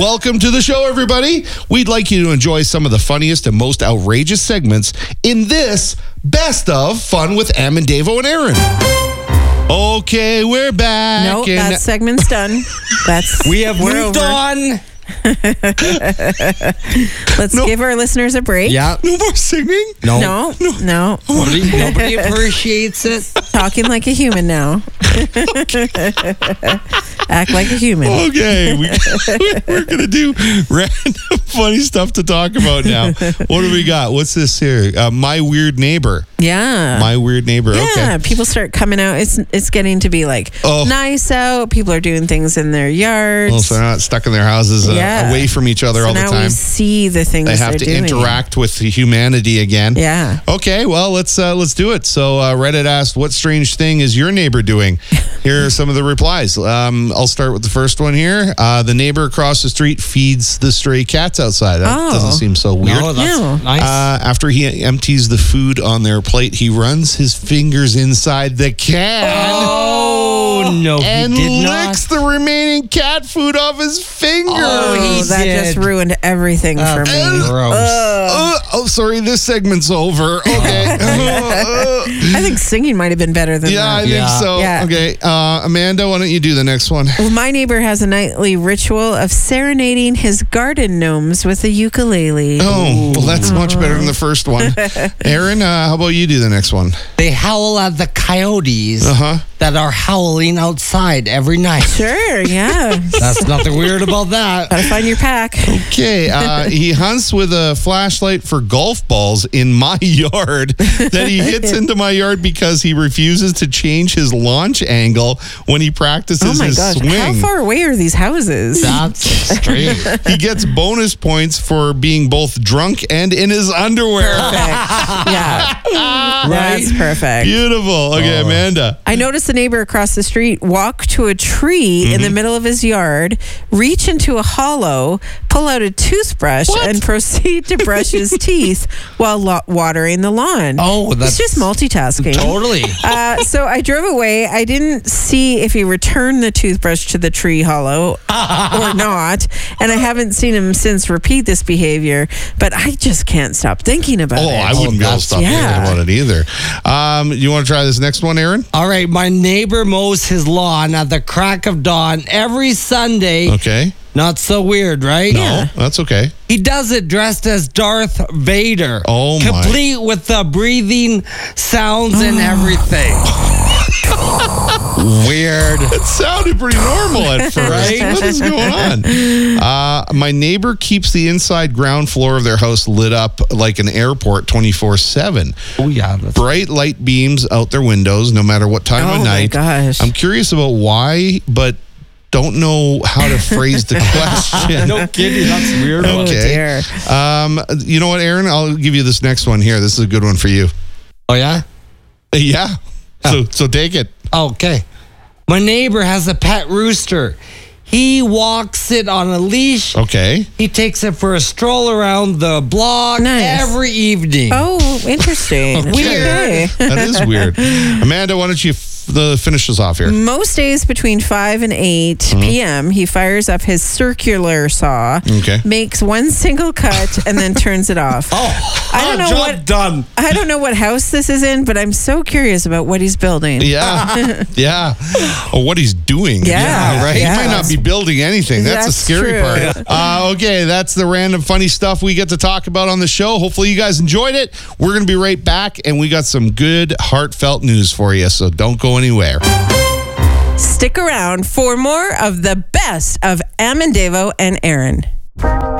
Welcome to the show, everybody. We'd like you to enjoy some of the funniest and most outrageous segments in this Best of Fun with Am and Davo and Aaron. Okay, we're back. No, that segment's done. We're moved on. Let's give our listeners a break. Yeah. No more singing? No. Nobody appreciates it. Talking like a human now. Act like a human. Okay, we're going to do random funny stuff to talk about now. What do we got? What's this here? My Weird Neighbor. Yeah. My Weird Neighbor. Yeah, Okay. people start coming out. It's getting to be like nice out. People are doing things in their yards. Well, so they're not stuck in their houses away from each other all the time. Now we see the things they have to doing. interact with humanity again. Yeah. Okay, well, let's do it. So Reddit asked, what strange thing is your neighbor doing? Here are some of the replies. I'll start with the first one here. The neighbor across the street feeds the stray cats outside. That doesn't seem so weird. No, that's nice. After he empties the food on their plate, he runs his fingers inside the can. Oh, no, and he did licks not. the remaining cat food off his fingers. Oh, That just ruined everything for me. Gross. Sorry, this segment's over. Okay. I think singing might have been better than Yeah, I that. think so. Yeah. Okay. Amanda, why don't you do the next one? Well, my neighbor has a nightly ritual of serenading his garden gnomes with a ukulele. Oh, well, that's much better than the first one. Aaron, how about you do the next one? They howl at the coyotes that are howling outside every night. Sure, yeah. That's nothing weird about that. Gotta find your pack. Okay. He hunts with a flashlight for golf balls in my yard that he hits into my yard because he refuses to change his launch angle when he practices Oh my his gosh. swing. How far away are these houses? That's extreme. He gets bonus points for being both drunk and in his underwear. Perfect. Yeah. That's perfect. Beautiful. Okay, Amanda. I noticed the neighbor across the street walk to a tree in the middle of his yard, reach into a hollow, pull out a toothbrush, and proceed to brush his teeth while watering the lawn. Oh, that's it's just multitasking. totally. So I drove away. I didn't see if he returned the toothbrush to the tree hollow or not, and I haven't seen him since repeat this behavior, but I just can't stop thinking about it. I wouldn't be able to stop thinking about it either. You want to try this next one, Aaron? All right, my neighbor mows his lawn at the crack of dawn every Sunday. Okay. Not so weird, right? No, that's okay. He does it dressed as Darth Vader. Oh, my. Complete with the breathing sounds and everything. Weird. It sounded pretty normal at first. Right? What is going on? My neighbor keeps the inside ground floor of their house lit up like an airport 24/7. Oh, yeah. Bright light beams out their windows no matter what time of night. Oh, my gosh. I'm curious about why, but don't know how to phrase the question. No kidding. That's weird. Oh, Okay. dear. You know what, Aaron? I'll give you this next one here. This is a good one for you. Oh, yeah? Yeah. So take it. Okay. My neighbor has a pet rooster. He walks it on a leash. Okay. He takes it for a stroll around the block every evening. Oh, interesting. Weird. Okay. That is weird. Amanda, why don't you finish us off here? Most days between 5 and 8 p.m., he fires up his circular saw, makes one single cut, and then turns it off. I don't know what house this is in, but I'm so curious about what he's building. Yeah. Yeah. Or what he's doing. Yeah, right. yeah. He might not be building anything. That's the scary true. part. Okay, that's the random funny stuff we get to talk about on the show. Hopefully you guys enjoyed it. We're going to be right back, and we got some good, heartfelt news for you, so don't go anywhere. Stick around for more of the best of Am and Davo and Aaron.